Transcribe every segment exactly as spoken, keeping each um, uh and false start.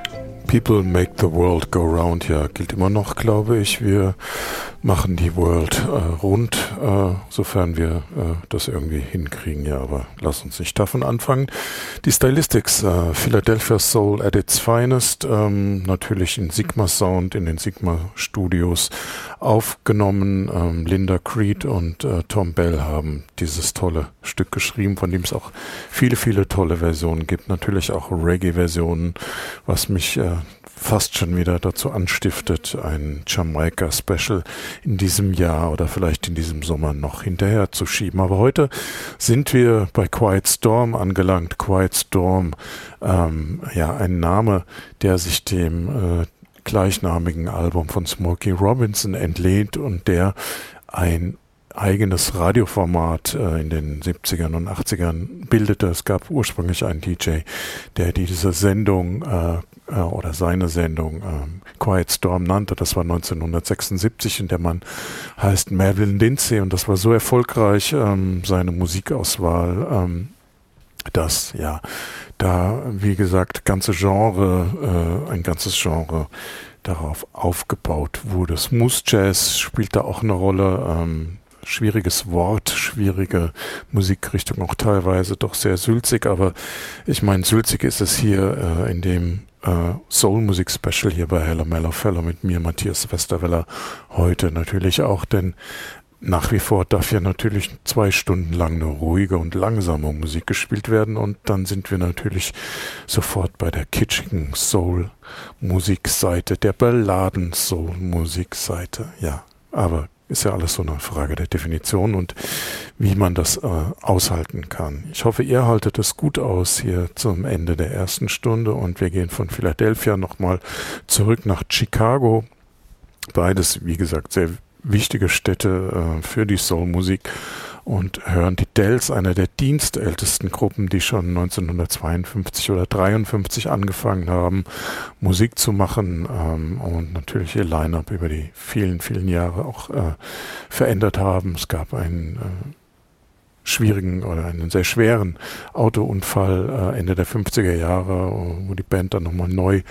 People make the world go round, ja, gilt immer noch, glaube ich. Wir machen die World äh, rund, äh, sofern wir äh, das irgendwie hinkriegen, ja, aber lass uns nicht davon anfangen. Die Stylistics, äh, Philadelphia Soul at its finest, ähm, natürlich in Sigma Sound, in den Sigma Studios aufgenommen. Ähm, Linda Creed und äh, Tom Bell haben dieses tolle Stück geschrieben, von dem es auch viele, viele tolle Versionen gibt. Natürlich auch Reggae-Versionen, was mich äh, fast schon wieder dazu anstiftet, ein Jamaika-Special in diesem Jahr oder vielleicht in diesem Sommer noch hinterher zu schieben. Aber heute sind wir bei Quiet Storm angelangt. Quiet Storm, ähm, ja, ein Name, der sich dem äh, gleichnamigen Album von Smokey Robinson entlehnt und der ein eigenes Radioformat äh, in den siebzigern und achtzigern bildete. Es gab ursprünglich einen D J, der diese Sendung äh, äh, oder seine Sendung äh, Quiet Storm nannte. Das war neunzehnhundertsechsundsiebzig und der Mann heißt Melvin Lindsay und das war so erfolgreich, ähm, seine Musikauswahl, ähm, dass ja da, wie gesagt, ganze Genre, äh, ein ganzes Genre darauf aufgebaut wurde. Smooth Jazz spielt da auch eine Rolle, ähm, schwieriges Wort, schwierige Musikrichtung, auch teilweise doch sehr sülzig, aber ich meine, sülzig ist es hier äh, in dem äh, Soul-Musik-Special hier bei Hello Mellow Fellow mit mir, Matthias Westerweller, heute natürlich auch, denn nach wie vor darf hier natürlich zwei Stunden lang eine ruhige und langsame Musik gespielt werden und dann sind wir natürlich sofort bei der kitschigen Soul-Musikseite, der Balladen-Soul-Musikseite, ja, aber ist ja alles so eine Frage der Definition und wie man das äh, aushalten kann. Ich hoffe, ihr haltet es gut aus hier zum Ende der ersten Stunde und wir gehen von Philadelphia nochmal zurück nach Chicago. Beides, wie gesagt, sehr wichtige Städte äh, für die Soul-Musik und hören die Dells, einer der dienstältesten Gruppen, die schon neunzehnhundertzweiundfünfzig oder dreiundfünfzig angefangen haben, Musik zu machen ähm, und natürlich ihr Line-Up über die vielen, vielen Jahre auch äh, verändert haben. Es gab einen äh, schwierigen oder einen sehr schweren Autounfall äh, Ende der fünfziger Jahre, wo die Band dann nochmal neu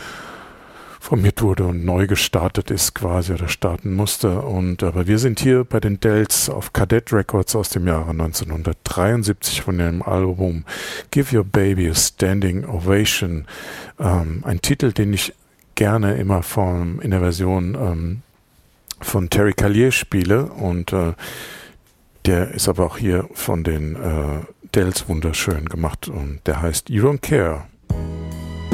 formiert wurde und neu gestartet ist quasi oder starten musste. Und aber wir sind hier bei den Dells auf Cadet Records aus dem Jahre neunzehnhundertdreiundsiebzig von dem Album Give Your Baby a Standing Ovation. Ähm, ein Titel, den ich gerne immer vom, in der Version ähm, von Terry Callier spiele und äh, der ist aber auch hier von den äh, Dells wunderschön gemacht und der heißt You Don't Care.